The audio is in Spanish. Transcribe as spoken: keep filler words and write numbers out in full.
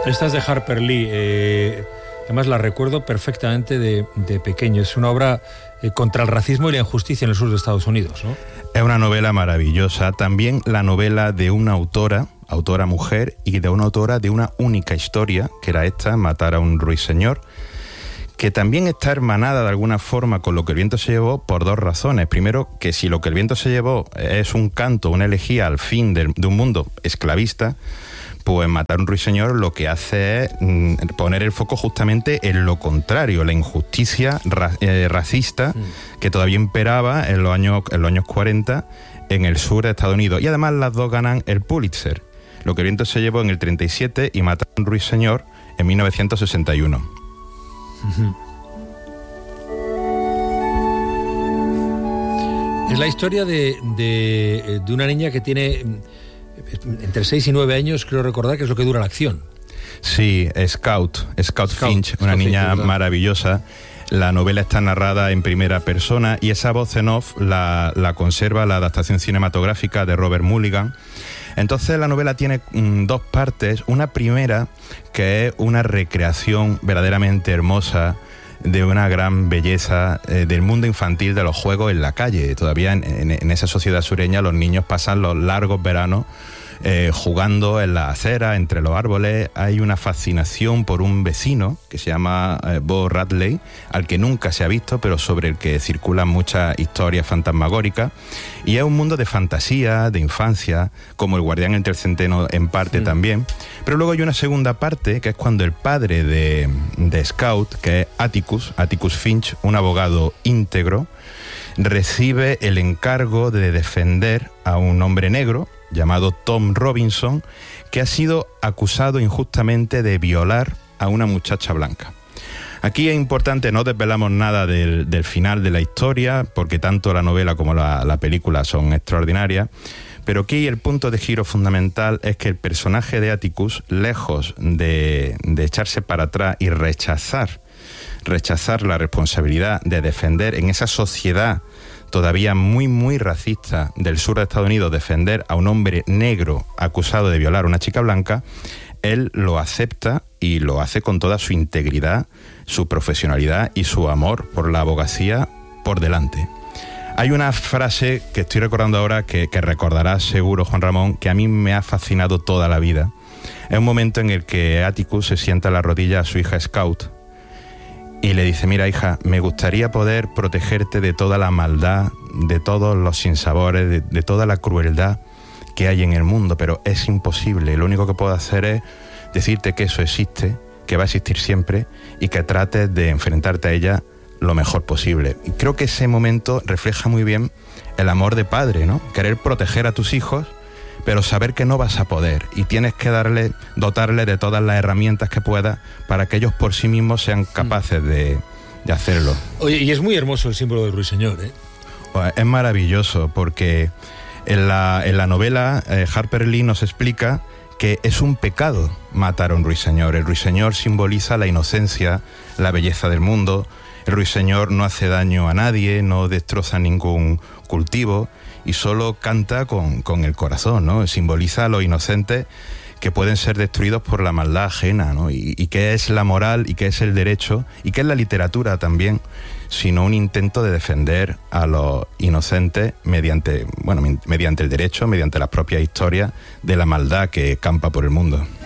Esta es de Harper Lee, eh, además la recuerdo perfectamente de, de pequeño. Es una obra eh, contra el racismo y la injusticia en el sur de Estados Unidos, ¿no? Es una novela maravillosa, también la novela de una autora, autora mujer, y de una autora de una única historia, que era esta, Matar a un ruiseñor, que también está hermanada de alguna forma con Lo que el viento se llevó por dos razones. Primero, que si Lo que el viento se llevó es un canto, una elegía al fin de, de un mundo esclavista, pues Matar a un ruiseñor lo que hace es mm, poner el foco justamente en lo contrario, la injusticia ra eh, racista mm. que todavía imperaba en los años, en los años cuarenta en el sur de Estados Unidos. Y además las dos ganan el Pulitzer. Lo que el viento se llevó en el treinta y siete y Matar a un ruiseñor en mil novecientos sesenta y uno. Uh-huh. Es la historia de, de, de una niña que tiene entre seis y nueve años, creo recordar, que es lo que dura la acción. Sí, Scout, Scout, Scout Finch, una Scout niña Finch, maravillosa. La novela está narrada en primera persona y esa voz en off la, la conserva la adaptación cinematográfica de Robert Mulligan. Entonces la novela tiene mm, dos partes. Una primera, que es una recreación verdaderamente hermosa de una gran belleza eh, del mundo infantil de los juegos en la calle. Todavía en, en, en esa sociedad sureña los niños pasan los largos veranos eh, jugando en la acera, entre los árboles. Hay una fascinación por un vecino que se llama eh, Bo Radley, al que nunca se ha visto, pero sobre el que circulan muchas historias fantasmagóricas. Y es un mundo de fantasía, de infancia, como El guardián entre el centeno en parte mm. también. Pero luego hay una segunda parte, que es cuando el padre de, de Scout, que es Atticus, Atticus Finch, un abogado íntegro, recibe el encargo de defender a un hombre negro llamado Tom Robinson, que ha sido acusado injustamente de violar a una muchacha blanca. Aquí es importante, no desvelamos nada del, del final de la historia, porque tanto la novela como la, la película son extraordinarias, pero aquí el punto de giro fundamental es que el personaje de Atticus, lejos de, de echarse para atrás y rechazar, rechazar la responsabilidad de defender en esa sociedad todavía muy, muy racista del sur de Estados Unidos, defender a un hombre negro acusado de violar a una chica blanca, él lo acepta y lo hace con toda su integridad, su profesionalidad y su amor por la abogacía por delante. Hay una frase que estoy recordando ahora que, que recordarás seguro, Juan Ramón, que a mí me ha fascinado toda la vida. Es un momento en el que Atticus se sienta a la rodilla a su hija Scout y le dice: mira, hija, me gustaría poder protegerte de toda la maldad, de todos los sinsabores, de, de toda la crueldad que hay en el mundo, pero es imposible. Lo único que puedo hacer es decirte que eso existe, que va a existir siempre y que trates de enfrentarte a ella lo mejor posible. Y creo que ese momento refleja muy bien el amor de padre, ¿no? Querer proteger a tus hijos, pero saber que no vas a poder y tienes que darle, dotarle de todas las herramientas que puedas para que ellos por sí mismos sean capaces de, de hacerlo. Oye, y es muy hermoso el símbolo del ruiseñor, ¿eh? Pues es maravilloso porque en la, en la novela eh, Harper Lee nos explica que es un pecado matar a un ruiseñor. El ruiseñor simboliza la inocencia, la belleza del mundo. El ruiseñor no hace daño a nadie, no destroza ningún cultivo y solo canta con, con el corazón, ¿no? Simboliza a los inocentes que pueden ser destruidos por la maldad ajena, ¿no? Y, y qué es la moral y qué es el derecho y qué es la literatura también, sino un intento de defender a los inocentes mediante, bueno, mediante el derecho, mediante las propias historias de la maldad que campa por el mundo.